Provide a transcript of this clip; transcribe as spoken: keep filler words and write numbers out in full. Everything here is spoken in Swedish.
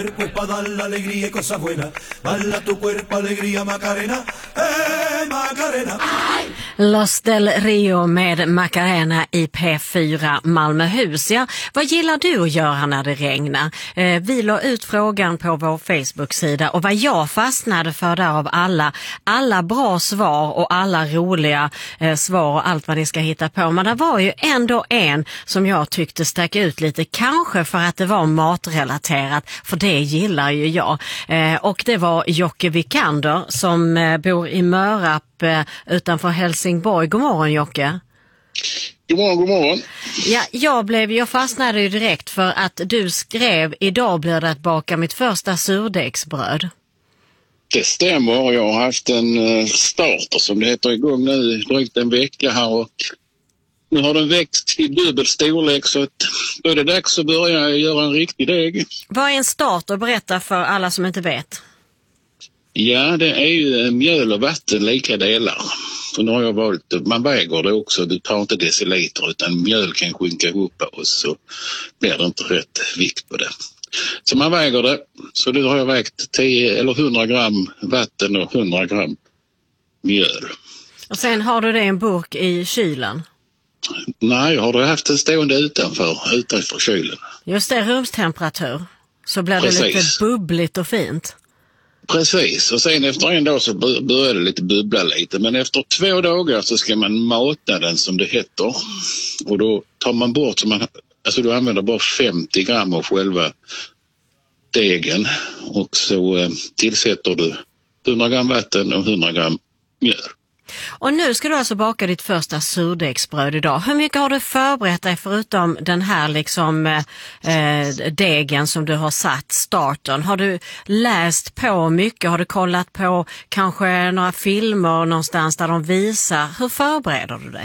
cuerpo es para dar la alegría y cosas buenas. Bala tu cuerpo, alegría, Macarena. Eh, Macarena. Los del Rio med Macarena i P fyra Malmöhus. Ja, vad gillar du att göra när det regnar? Eh, vi la ut frågan på vår Facebook-sida och vad jag fastnade för där av alla, alla bra svar och alla roliga eh, svar och allt vad ni ska hitta på. Men det var ju ändå en som jag tyckte stack ut lite, kanske för att det var matrelaterat, för det gillar ju jag. Eh, och det var Jocke Vikander som eh, bor i Mörarp eh, utanför Helsingborg. God morgon, Jocke. God morgon, god morgon. Ja, jag, blev, jag fastnade ju direkt för att du skrev idag blir det att baka mitt första surdegsbröd. Det stämmer, jag har haft en starter som det heter igång nu drygt en vecka här och nu har den växt till dubbel storlek så att då är det dags att börja göra en riktig deg. Vad är en starter? Berätta för alla som inte vet. Ja, det är ju mjöl och vatten lika delar. Så nu har jag valt, man väger det också, du tar inte deciliter utan mjöl kan skynka ihop och så blir det inte rätt vikt på det. Så man väger det, så nu har jag vägt tio eller hundra gram vatten och hundra gram mjöl. Och sen har du det i en burk i kylen? Nej, jag har det haft det stående utanför, utanför kylen. Just det, rumstemperatur. Så blir det Precis. lite bubbligt och fint. Precis, och sen efter en dag så börjar det lite bubbla lite. Men efter två dagar så ska man mata den som det heter. Och då tar man bort, så man, alltså du använder bara femtio gram av själva degen. Och så eh, tillsätter du hundra gram vatten och hundra gram mjöl. Och nu ska du alltså baka ditt första surdegsbröd idag. Hur mycket har du förberett dig förutom den här liksom eh, degen som du har satt, starten? Har du läst på mycket? Har du kollat på kanske några filmer någonstans där de visar? Hur förbereder du dig?